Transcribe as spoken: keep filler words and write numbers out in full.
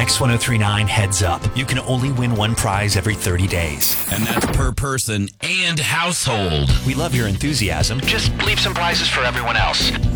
X ten thirty-nine Heads Up. You can only win one prize every thirty days. And that's per person and household. We love your enthusiasm. Just leave some prizes for everyone else.